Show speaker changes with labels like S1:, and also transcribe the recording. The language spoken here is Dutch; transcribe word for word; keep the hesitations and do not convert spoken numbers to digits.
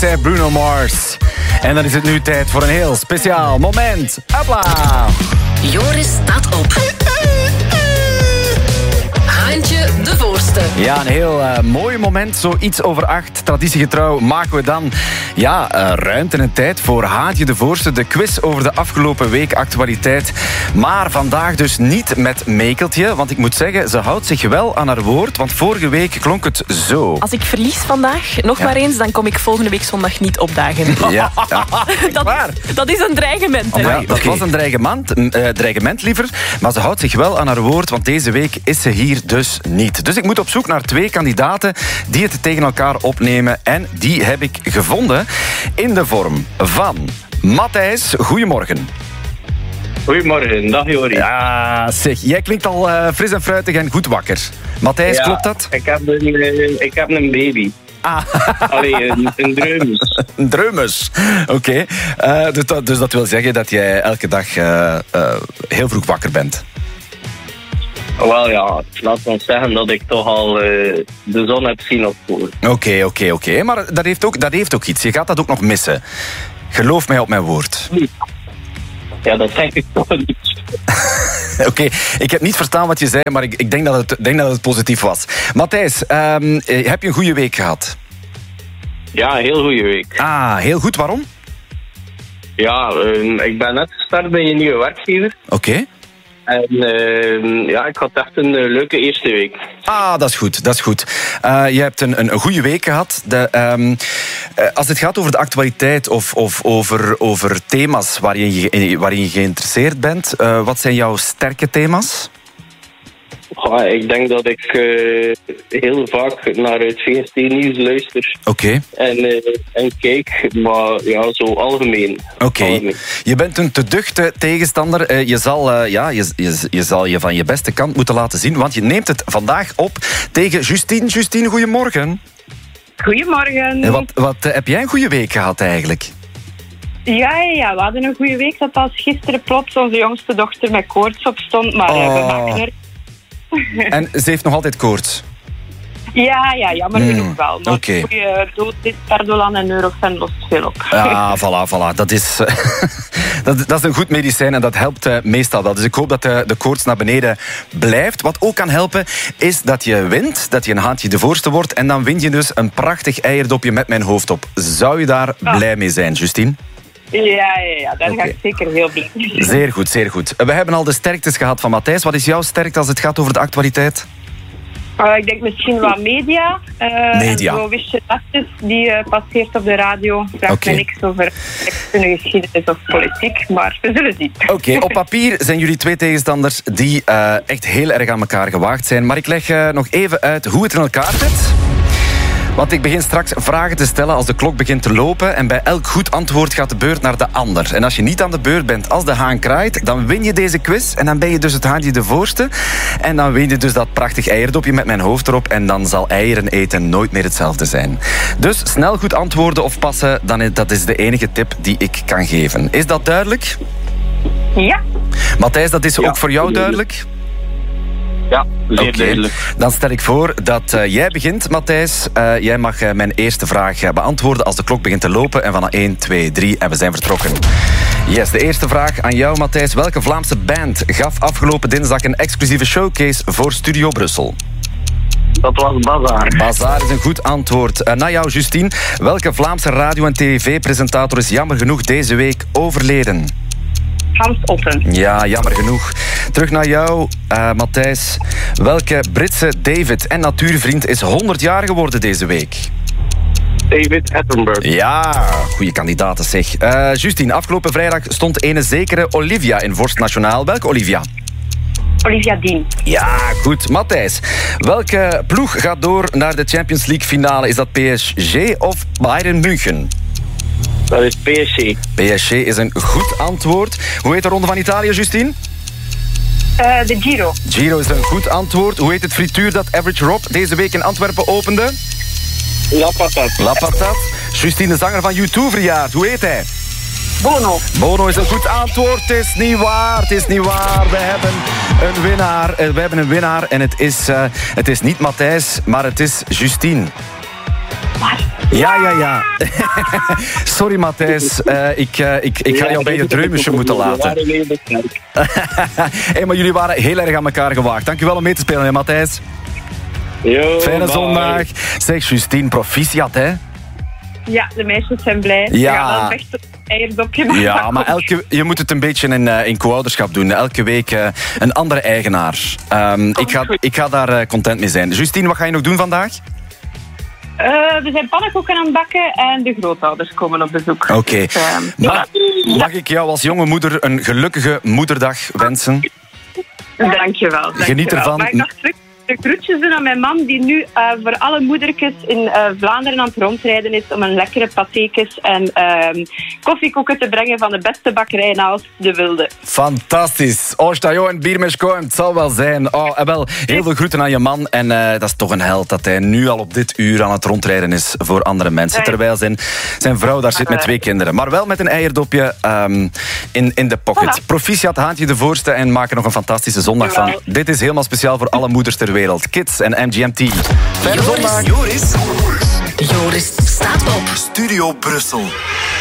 S1: zei Bruno Mars. En dan is het nu tijd voor een heel speciaal moment. Hopla!
S2: Joris staat op. Haantje de Voorste.
S1: Ja, een heel uh, mooi moment. Zo iets over acht. Traditiegetrouw maken we dan ja, uh, ruimte en tijd voor Haantje de Voorste. De quiz over de afgelopen week actualiteit. Maar vandaag dus niet met Mekeltje. Want ik moet zeggen, ze houdt zich wel aan haar woord. Want vorige week klonk het zo.
S3: Als ik verlies vandaag, nog
S1: Ja.
S3: maar eens, dan kom ik volgende week zondag niet opdagen.
S1: Ja, ja.
S3: dat,
S1: waar?
S3: dat is een dreigement. hè.
S1: Ja, dat was een dreigement, uh, dreigement liever. Maar ze houdt zich wel aan haar woord, want deze week is ze hier dus niet. Dus ik moet op zoek naar twee kandidaten die het tegen elkaar opnemen. En die heb ik gevonden in de vorm van Matthijs. Goedemorgen.
S4: Goedemorgen, dag Joris.
S1: Ja, zeg, jij klinkt al uh, fris en fruitig en goed wakker. Matthijs,
S4: Ja,
S1: klopt dat?
S4: Ik heb een, uh, ik heb een baby.
S1: Ah,
S4: Allee, een, een dreumes.
S1: een dreumes. Oké. Okay. Uh, dus, dat, dus dat wil zeggen dat jij elke dag uh, uh, heel vroeg wakker bent.
S4: Wel ja, laat ons zeggen dat ik toch al uh, de zon heb zien opkomen.
S1: Oké, okay, oké, okay, oké. Okay. Maar dat heeft, ook, dat heeft ook iets. Je gaat dat ook nog missen. Geloof mij op mijn woord.
S4: Ja, dat denk ik toch niet.
S1: Oké, okay. Ik heb niet verstaan wat je zei, maar ik, ik denk, dat het, denk dat het positief was. Matthijs, um, heb je een goede week gehad?
S4: Ja, een heel goede week.
S1: Ah, heel goed. Waarom?
S4: Ja, uh, ik ben net gestart bij een nieuwe werkgever.
S1: Oké. Okay.
S4: En uh, ja, ik had echt een uh, leuke eerste week.
S1: Ah, dat is goed, dat is goed. Uh, je hebt een, een, een goede week gehad. De, um, uh, als het gaat over de actualiteit of, of over, over thema's waarin je, waarin je geïnteresseerd bent, uh, wat zijn jouw sterke thema's?
S4: Ja, ik denk dat ik uh, heel vaak naar het V R T-nieuws luister.
S1: Oké. Okay.
S4: En, uh, en kijk, maar ja, zo algemeen.
S1: Oké. Okay. Je bent een te duchte tegenstander. Uh, je, zal, uh, ja, je, je, je zal je van je beste kant moeten laten zien, want je neemt het vandaag op tegen Justine. Justine, goedemorgen.
S5: Goedemorgen.
S1: En wat, wat uh, heb jij een goede week gehad eigenlijk?
S5: Ja, ja, ja, we hadden een goede week. Dat als gisteren plots onze jongste dochter met koorts op stond, maar
S1: oh.
S5: uh, we maken er...
S1: En ze heeft nog altijd koorts?
S5: Ja, ja, jammer genoeg mm, wel. Maar
S1: okay.
S5: goede dood is Pardolan en Nurofen lost veel op.
S1: Ah, voilà, voilà. Dat is, uh, dat, dat is een goed medicijn en dat helpt uh, meestal wel. Dus ik hoop dat uh, de koorts naar beneden blijft. Wat ook kan helpen, is dat je wint, dat je een Haantje de Voorste wordt. En dan win je dus een prachtig eierdopje met mijn hoofd op. Zou je daar ah. blij mee zijn, Justine?
S5: Ja, ja, ja, daar okay. ga ik zeker heel blij mee zijn.
S1: Zeer goed, zeer goed. We hebben al de sterktes gehad van Matthijs. Wat is jouw sterkte als het gaat over de actualiteit?
S5: Uh, ik denk misschien wat media. Uh,
S1: media.
S5: En zo wist je dat is, die uh, passeert op de radio. Vraagt
S1: okay.
S5: me niks over geschiedenis of politiek, maar we zullen zien.
S1: Oké, okay, op papier zijn jullie twee tegenstanders die uh, echt heel erg aan elkaar gewaagd zijn. Maar ik leg uh, nog even uit hoe het in elkaar zit. Want ik begin straks vragen te stellen als de klok begint te lopen. En bij elk goed antwoord gaat de beurt naar de ander. En als je niet aan de beurt bent als de haan kraait, dan win je deze quiz. En dan ben je dus het Haantje de Voorste. En dan win je dus dat prachtig eierdopje met mijn hoofd erop. En dan zal eieren eten nooit meer hetzelfde zijn. Dus snel goed antwoorden of passen, dan is, dat is de enige tip die ik kan geven. Is dat duidelijk?
S5: Ja.
S1: Matthijs, dat is
S4: ja.
S1: ook voor jou duidelijk?
S4: Ja, zeer
S1: okay.
S4: duidelijk.
S1: Dan stel ik voor dat uh, jij begint, Matthijs. Uh, jij mag uh, mijn eerste vraag uh, beantwoorden als de klok begint te lopen. En van één, twee, drie en we zijn vertrokken. Yes, de eerste vraag aan jou, Matthijs. Welke Vlaamse band gaf afgelopen dinsdag een exclusieve showcase voor Studio Brussel?
S4: Dat was Bazaar.
S1: Bazaar is een goed antwoord. Uh, naar jou, Justine. Welke Vlaamse radio- en tv-presentator is jammer genoeg deze week overleden?
S5: Hans Otten.
S1: Ja, jammer genoeg. Terug naar jou, uh, Matthijs. Welke Britse David en natuurvriend is honderd jaar geworden deze week?
S4: David Attenborough.
S1: Ja, goede kandidaten zeg. Uh, Justine, afgelopen vrijdag stond ene zekere Olivia in Vorst Nationaal. Welke Olivia?
S5: Olivia Dean.
S1: Ja, goed. Matthijs, welke ploeg gaat door naar de Champions League finale? Is dat P S G of Bayern München?
S4: Dat is P S G.
S1: P S G is een goed antwoord. Hoe heet de Ronde van Italië, Justine?
S5: Uh, de Giro.
S1: Giro is een goed antwoord. Hoe heet het frituur dat Average Rob deze week in Antwerpen opende?
S4: La Patat.
S1: La Patat. Justine, de zanger van U twee, verjaard. Hoe heet hij?
S5: Bono.
S1: Bono is een goed antwoord. Het is niet waar, het is niet waar. We hebben een winnaar. We hebben een winnaar en het is, uh, het is niet Matthijs, maar het is Justine. Ja, ja, ja. Sorry, Matthijs. Uh, ik, uh, ik, ik ga jou bij je dreumesje moeten laten. Hey, maar jullie waren heel erg aan elkaar gewaagd. Dankjewel om mee te spelen, hè, Matthijs.
S4: Yo,
S1: Fijne
S4: bye.
S1: zondag. Zeg, Justine, proficiat, hè?
S5: Ja, de meisjes zijn blij.
S1: Ja.
S5: Ze gaan wel vechten op het eierdopje. Maar
S1: Ja, maar elke, je moet het een beetje in, uh, in co-ouderschap doen. Elke week uh, een andere eigenaar. Um, ik, ga, ik ga daar uh, content mee zijn. Justine, wat ga je nog doen vandaag?
S5: Uh, we zijn pannenkoeken aan het bakken en de grootouders komen op bezoek.
S1: Oké. Okay.
S5: Dus, uh,
S1: mag, mag ik jou als jonge moeder een gelukkige moederdag wensen?
S5: Dankjewel. Dank
S1: Geniet ervan.
S5: Mag ik nog terug de groetjes doen aan mijn man, die nu uh, voor alle moedertjes in uh, Vlaanderen aan het rondrijden is om een lekkere patékes en uh, koffiekoeken te brengen van de beste bakkerij naast de Wilde.
S1: Fantastisch. Oh, sta jou en biermesko, het zal wel zijn. Oh, en wel, heel veel groeten aan je man. En uh, dat is toch een held dat hij nu al op dit uur aan het rondrijden is voor andere mensen. Terwijl zijn, zijn vrouw daar zit met twee kinderen. Maar wel met een eierdopje um, in, in de pocket. Voilà. Proficiat, Haantje de Voorste, en maak er nog een fantastische zondag van. Dit is helemaal speciaal voor alle moeders ter wereld. Kids en M G M T. Fijne zondag.
S2: Joris. Joris staat op.
S6: Studio Brussel.